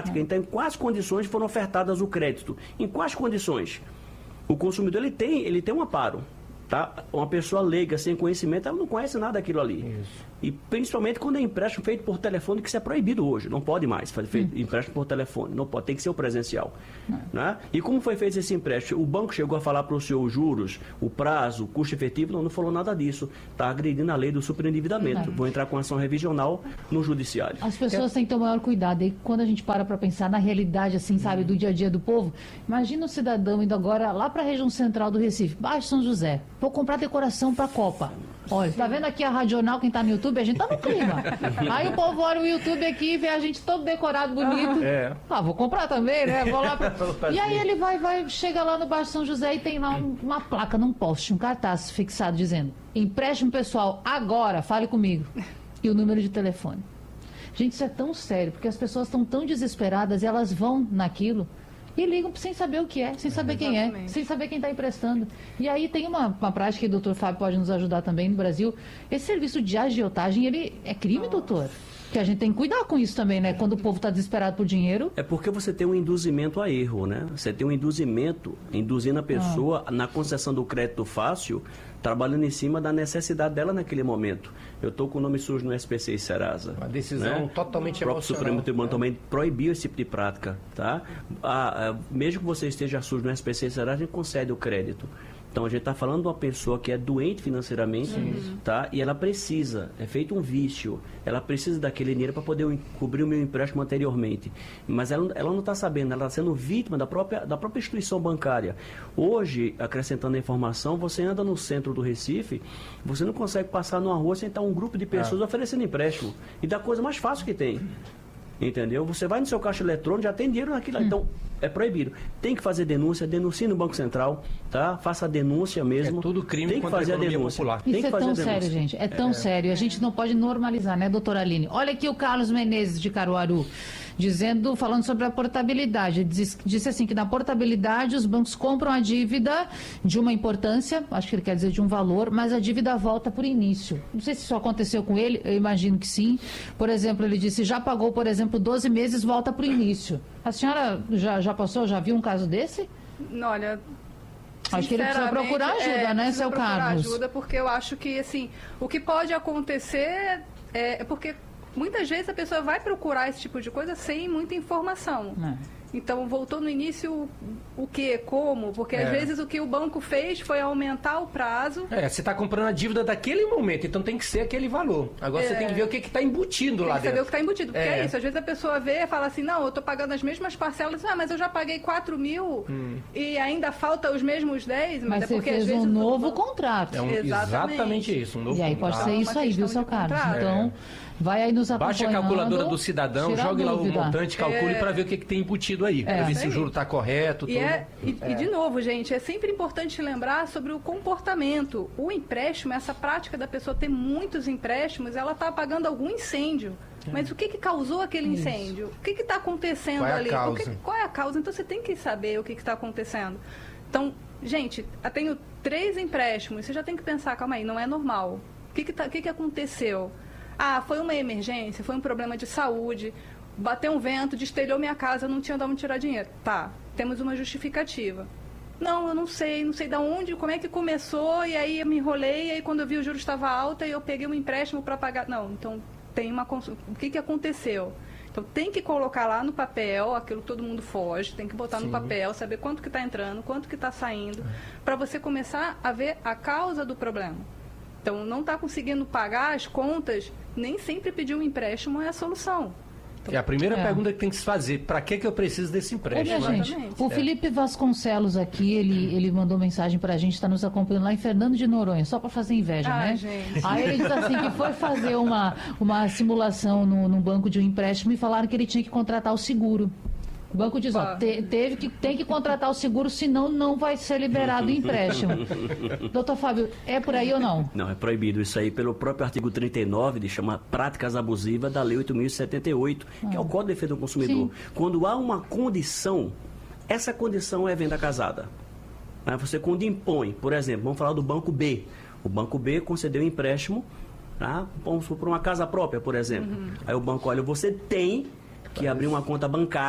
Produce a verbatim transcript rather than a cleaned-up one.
prática. Então, em quais condições foram ofertadas o crédito? Em quais condições? O consumidor ele tem, ele tem um amparo. Tá? Uma pessoa leiga, sem conhecimento, ela não conhece nada daquilo ali. Isso. E principalmente quando é empréstimo feito por telefone, que isso é proibido hoje. Não pode mais fazer feito, hum. empréstimo por telefone. Não pode, tem que ser o presencial. Né? E como foi feito esse empréstimo? O banco chegou a falar para o senhor os juros, o prazo, o custo efetivo? Não, não falou nada disso. Está agredindo a lei do superendividamento. Hum. Vou entrar com ação revisional no judiciário. As pessoas é. têm que ter o maior cuidado. E quando a gente para para pensar na realidade, assim, sabe, do dia a dia do povo, imagina o cidadão indo agora lá para a região central do Recife, Baixo São José, vou comprar decoração para a Copa. Olha, tá vendo aqui a Radional, quem tá no YouTube? A gente tá no clima. Aí o povo olha o YouTube aqui e vê a gente todo decorado, bonito. É. Ah, vou comprar também, né? Vou lá pra... E aí ele vai, vai, chega lá no Baixo São José e tem lá um, uma placa num poste, um cartaz fixado dizendo: empréstimo pessoal, agora, fale comigo. E o número de telefone. Gente, isso é tão sério, porque as pessoas estão tão desesperadas e elas vão naquilo e ligam sem saber o que é, sem saber quem é, sem saber quem está emprestando. E aí tem uma, uma prática que o doutor Fábio pode nos ajudar também no Brasil. Esse serviço de agiotagem, ele é crime, Nossa. doutor? Que a gente tem que cuidar com isso também, né? Quando o povo está desesperado por dinheiro. É porque você tem um induzimento a erro, né? Você tem um induzimento, induzindo a pessoa ah. na concessão do crédito fácil, trabalhando em cima da necessidade dela naquele momento. Eu estou com o nome sujo no S P C e Serasa. Uma decisão né? totalmente emocional. O próprio Supremo Tribunal é. também proibiu esse tipo de prática, tá? Ah, ah, mesmo que você esteja sujo no S P C e Serasa, a gente concede o crédito. Então, a gente está falando de uma pessoa que é doente financeiramente, uhum. tá? E ela precisa, é feito um vício, ela precisa daquele dinheiro para poder cobrir o meu empréstimo anteriormente. Mas ela, ela não está sabendo, ela está sendo vítima da própria, da própria instituição bancária. Hoje, acrescentando a informação, você anda no centro do Recife, você não consegue passar numa rua sem estar um grupo de pessoas ah. oferecendo empréstimo. E da coisa mais fácil que tem. Entendeu? Você vai no seu caixa eletrônico, já tem dinheiro naquilo. Hum. Então, é proibido. Tem que fazer denúncia, denuncie no Banco Central, tá? Faça a denúncia mesmo. É tudo crime tem que fazer a, a denúncia. Popular. Isso tem que é fazer tão a denúncia. sério, gente. É tão é. sério. A gente não pode normalizar, né, doutora Aline? Olha aqui o Carlos Menezes de Caruaru, dizendo, falando sobre a portabilidade. Diz, disse assim que na portabilidade os bancos compram a dívida de uma importância, acho que ele quer dizer de um valor, mas a dívida volta por início. Não sei se isso aconteceu com ele, eu imagino que sim. Por exemplo, ele disse, já pagou, por exemplo, doze meses, volta por início. A senhora já, já passou, já viu um caso desse? Olha... Acho que ele precisa procurar ajuda, é, né, seu Carlos? ajuda, porque eu acho que, assim, o que pode acontecer é, é porque muitas vezes a pessoa vai procurar esse tipo de coisa sem muita informação. É. Então, voltou no início o que, como, porque é. às vezes o que o banco fez foi aumentar o prazo. É, você está comprando a dívida daquele momento, então tem que ser aquele valor. Agora é. você tem que ver o que está embutido tem lá que dentro. Tem que saber o que está embutido, porque é. é isso. Às vezes a pessoa vê e fala assim, não, eu estou pagando as mesmas parcelas, ah, mas eu já paguei quatro mil hum. e ainda falta os mesmos dez. Mas, mas é você porque, fez às vezes, um novo o... contrato. É um, exatamente. exatamente isso. Um novo e aí pode ser isso aí, viu, seu Carlos? É. Então... Vai aí nos acompanhando. Baixe a calculadora do cidadão, jogue lá o montante, calcule é... para ver o que, que tem embutido aí, é. para ver se o juro está correto. E, tudo. É, e, é. e, de novo, gente, é sempre importante lembrar sobre o comportamento. O empréstimo, essa prática da pessoa ter muitos empréstimos, ela está apagando algum incêndio. É. Mas o que, que causou aquele incêndio? Isso. O que está acontecendo qual é ali? A causa? O que, qual é a causa? Então você tem que saber o que está acontecendo. Então, gente, eu tenho três empréstimos, você já tem que pensar, calma aí, não é normal. O que, que, tá, o que, que aconteceu? Ah, foi uma emergência, foi um problema de saúde, bateu um vento, destelhou minha casa, eu não tinha de onde tirar dinheiro. Tá, temos uma justificativa. Não, eu não sei, não sei de onde, como é que começou, e aí eu me enrolei, e aí quando eu vi o juro estava alto, e eu peguei um empréstimo para pagar. Não, então tem uma... O que, que aconteceu? Então tem que colocar lá no papel, aquilo que todo mundo foge, tem que botar Sim. no papel, saber quanto que está entrando, quanto que está saindo, para você começar a ver a causa do problema. Então, não está conseguindo pagar as contas, nem sempre pedir um empréstimo é a solução. Então, é a primeira é. pergunta que tem que se fazer. Para que, que eu preciso desse empréstimo? É, gente, o é. Felipe Vasconcelos aqui, ele, ele mandou mensagem para a gente, está nos acompanhando lá em Fernando de Noronha, só para fazer inveja, ah, né? Gente. Aí ele disse assim, que foi fazer uma, uma simulação no, no banco de um empréstimo e falaram que ele tinha que contratar o seguro. O banco diz, ó, te, teve que, tem que contratar o seguro, senão não vai ser liberado o empréstimo. Doutor Fábio, é por aí ou não? Não, é proibido isso aí pelo próprio artigo trinta e nove, de chama práticas abusivas da lei oito mil e setenta e oito, ah. que é o Código de Defesa do Consumidor. Sim. Quando há uma condição, essa condição é venda casada. Aí você quando impõe, por exemplo, vamos falar do Banco B. O Banco B concedeu um empréstimo, tá? Vamos para uma casa própria, por exemplo. Uhum. Aí o banco, olha, você tem que abrir uma conta bancária